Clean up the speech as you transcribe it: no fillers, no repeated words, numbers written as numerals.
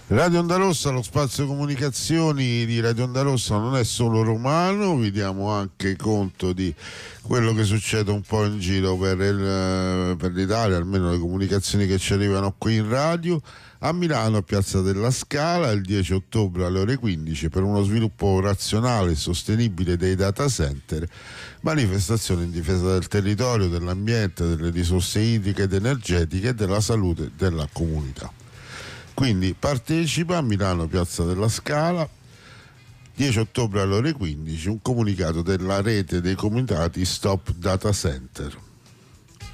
Radio Onda Rossa, lo spazio comunicazioni di Radio Onda Rossa non è solo romano, vi diamo anche conto di quello che succede un po' in giro per l'Italia, almeno le comunicazioni che ci arrivano qui in radio. A Milano, a Piazza della Scala, il 10 ottobre alle ore 15, per uno sviluppo razionale e sostenibile dei data center, manifestazione in difesa del territorio, dell'ambiente, delle risorse idriche ed energetiche e della salute della comunità. Quindi partecipa a Milano, Piazza della Scala, 10 ottobre alle ore 15, un comunicato della rete dei comitati Stop Data Center.